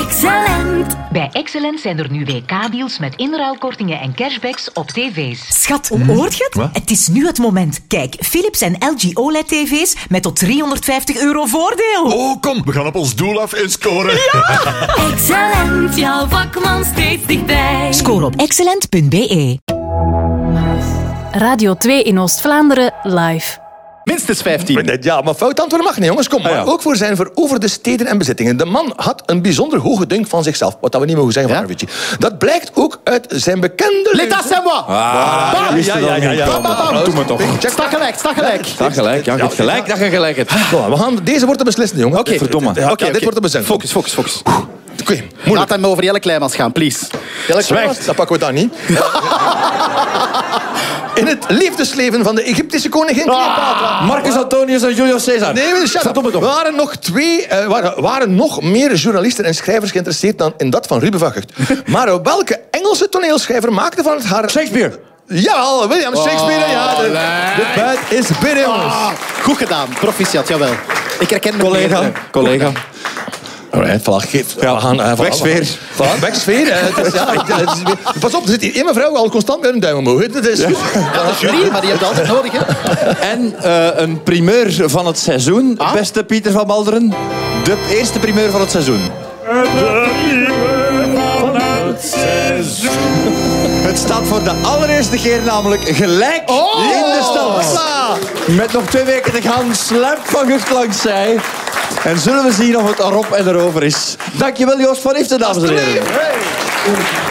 Excellent. Bij Excellent zijn er nu WK-deals met inruilkortingen en cashbacks op tv's. Schat, hoort je het? Wat? Het is nu het moment. Kijk, Philips en LG OLED-tv's met tot €350 voordeel. Oh, kom, we gaan op ons doel af en scoren. Excellent, jouw vakman steeds dichtbij. Score op excellent.be. Radio 2 in Oost-Vlaanderen live. Minstens 15. Ja, maar fout antwoorden mag niet, jongens. Kom, maar ja. ook voor zijn veroverde steden en bezittingen. De man had een bijzonder hoge dunk van zichzelf. Wat dat we niet mogen zeggen van Arvici. Dat blijkt ook uit zijn bekende... L'état c'est moi! Doe me toch. Sta gelijk. Sta gelijk. Ja, je hebt gelijk dat je gelijk hebt. We gaan deze worden beslissen, jongen. Oké, verdomme. Dit wordt beslissen. Focus. Oké, Laat hem over Jelle Kleimans gaan, please. Zwijg. Dat pakken we dan niet. In het liefdesleven van de Egyptische koningin Cleopatra... Marcus Antonius en Julius Caesar. Nee, shut up. Waren nog meer journalisten en schrijvers geïnteresseerd dan in dat van Ruben van Gucht. Maar welke Engelse toneelschrijver maakte van het haar... Shakespeare. Jawel, William Shakespeare. Ja, de buit is binnen, jongens. Goed gedaan, proficiat, jawel. Ik herken me Collega. Alright, Wegsfeer. Wegsfeer. Pas op, er zit hier één mevrouw al constant met een duim omhoog. Dat is de jury, maar die heb je altijd nodig, hè? En een primeur van het seizoen, beste Pieter van Malderen. De eerste primeur van het seizoen. Het staat voor de allereerste keer namelijk gelijk in de stand. Met nog 2 weken te gaan, sluipt Van Gucht langs zij. En zullen we zien of het erop en erover is. Dankjewel Joost van Iften, dames en heren.